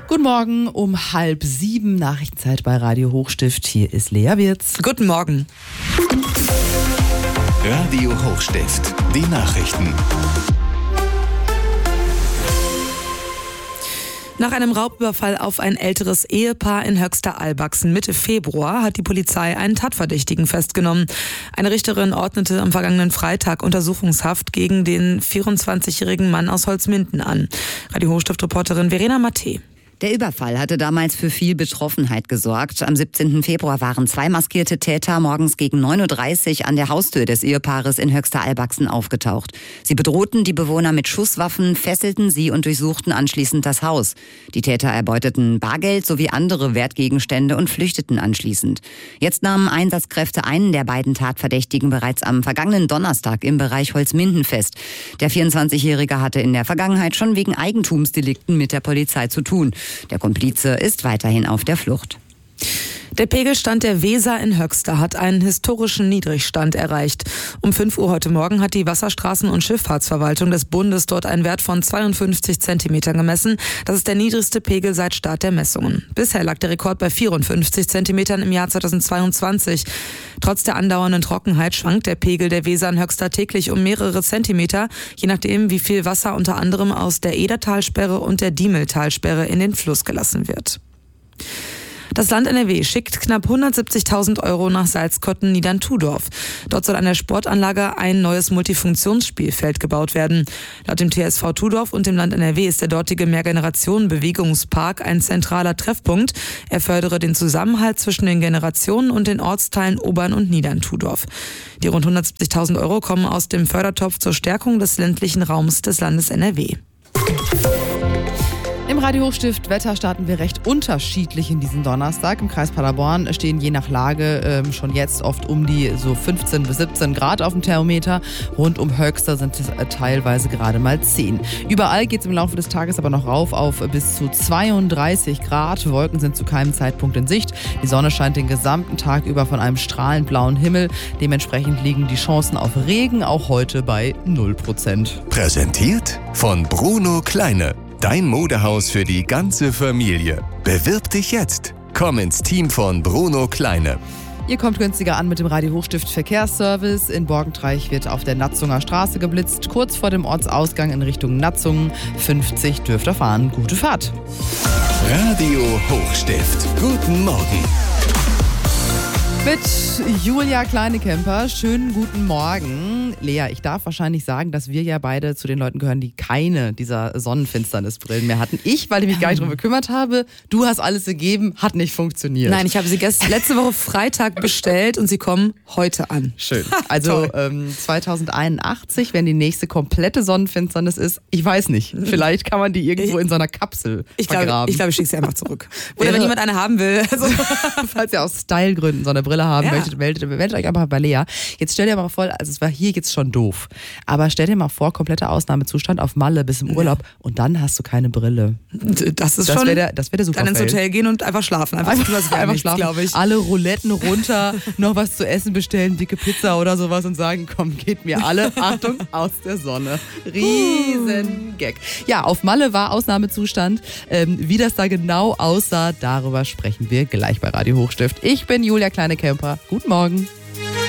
Guten Morgen um 6:30 Nachrichtenzeit bei Radio Hochstift. Hier ist Lea Wirz. Guten Morgen. Radio Hochstift, die Nachrichten. Nach einem Raubüberfall auf ein älteres Ehepaar in Höxter-Albachsen Mitte Februar hat die Polizei einen Tatverdächtigen festgenommen. Eine Richterin ordnete am vergangenen Freitag Untersuchungshaft gegen den 24-jährigen Mann aus Holzminden an. Radio Hochstift-Reporterin Verena Matte. Der Überfall hatte damals für viel Betroffenheit gesorgt. Am 17. Februar waren 2 maskierte Täter morgens gegen 9:30 Uhr an der Haustür des Ehepaares in Höxter-Albachsen aufgetaucht. Sie bedrohten die Bewohner mit Schusswaffen, fesselten sie und durchsuchten anschließend das Haus. Die Täter erbeuteten Bargeld sowie andere Wertgegenstände und flüchteten anschließend. Jetzt nahmen Einsatzkräfte einen der beiden Tatverdächtigen bereits am vergangenen Donnerstag im Bereich Holzminden fest. Der 24-Jährige hatte in der Vergangenheit schon wegen Eigentumsdelikten mit der Polizei zu tun. Der Komplize ist weiterhin auf der Flucht. Der Pegelstand der Weser in Höxter hat einen historischen Niedrigstand erreicht. Um 5 Uhr heute Morgen hat die Wasserstraßen- und Schifffahrtsverwaltung des Bundes dort einen Wert von 52 Zentimetern gemessen. Das ist der niedrigste Pegel seit Start der Messungen. Bisher lag der Rekord bei 54 Zentimetern im Jahr 2022. Trotz der andauernden Trockenheit schwankt der Pegel der Weser in Höxter täglich um mehrere Zentimeter, je nachdem, wie viel Wasser unter anderem aus der Edertalsperre und der Diemeltalsperre in den Fluss gelassen wird. Das Land NRW schickt knapp 170.000 € nach Salzkotten-Niedern-Tudorf. Dort soll an der Sportanlage ein neues Multifunktionsspielfeld gebaut werden. Laut dem TSV Tudorf und dem Land NRW ist der dortige Mehrgenerationen-Bewegungspark ein zentraler Treffpunkt. Er fördere den Zusammenhalt zwischen den Generationen und den Ortsteilen Obern- und Niedern-Tudorf. Die rund 170.000 € kommen aus dem Fördertopf zur Stärkung des ländlichen Raums des Landes NRW. Im Radio Hochstift Wetter starten wir recht unterschiedlich in diesem Donnerstag. Im Kreis Paderborn stehen je nach Lage schon jetzt oft um die so 15 bis 17 Grad auf dem Thermometer. Rund um Höxter sind es teilweise gerade mal 10. Überall geht es im Laufe des Tages aber noch rauf auf bis zu 32 Grad. Wolken sind zu keinem Zeitpunkt in Sicht. Die Sonne scheint den gesamten Tag über von einem strahlend blauen Himmel. Dementsprechend liegen die Chancen auf Regen auch heute bei 0%. Präsentiert von Bruno Kleine. Dein Modehaus für die ganze Familie. Bewirb dich jetzt. Komm ins Team von Bruno Kleine. Ihr kommt günstiger an mit dem Radio Hochstift Verkehrsservice. In Borgentreich wird auf der Natzunger Straße geblitzt. Kurz vor dem Ortsausgang in Richtung Natzungen. 50 dürft ihr fahren. Gute Fahrt. Radio Hochstift. Guten Morgen. Mit Julia Kleinekemper, schönen guten Morgen. Lea, ich darf wahrscheinlich sagen, dass wir ja beide zu den Leuten gehören, die keine dieser Sonnenfinsternisbrillen mehr hatten. Ich, weil ich mich gar nicht darum gekümmert habe. Du hast alles gegeben, hat nicht funktioniert. Nein, ich habe sie letzte Woche Freitag bestellt und sie kommen heute an. Schön. Also 2081, wenn die nächste komplette Sonnenfinsternis ist, ich weiß nicht. Vielleicht kann man die irgendwo in so einer Kapsel vergraben. Ich glaube, ich schicke sie einfach zurück. Oder wenn jemand eine haben will. Also, falls ihr aus Stylegründen so eine Brille haben möchtet, meldet euch einfach bei Lea. Jetzt stell dir mal vor, also es war hier jetzt schon doof, aber stell dir mal vor, kompletter Ausnahmezustand auf Malle bis im Urlaub und dann hast du keine Brille. Das ist das schon. Das wäre der Superfail. Dann ins Hotel gehen und einfach schlafen. Einfach schlafen, glaube ich. Alle Rouletten runter, noch was zu essen bestellen, dicke Pizza oder sowas und sagen, komm, geht mir alle, Achtung, aus der Sonne. Riesen Gag. Ja, auf Malle war Ausnahmezustand. Wie das da genau aussah, darüber sprechen wir gleich bei Radio Hochstift. Ich bin Julia Kleinekemper. Guten Morgen.